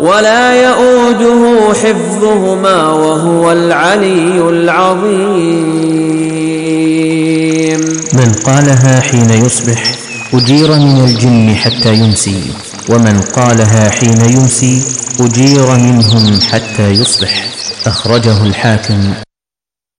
ولا يؤوده حفظهما وهو العلي العظيم. من قالها حين يصبح أجير من الجن حتى يمسي، ومن قالها حين يمسي أجير منهم حتى يصبح. أخرجه الحاكم.